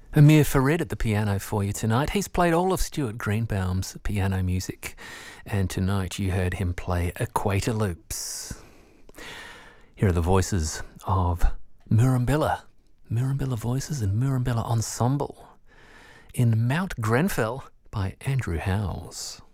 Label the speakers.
Speaker 1: Amir Farid at the piano for you tonight. He's played all of Stuart Greenbaum's piano music, and tonight you heard him play Equator Loops. Here are the voices of Murrumbilla Voices and Murrumbilla Ensemble in Mount Grenfell by Andrew Howes.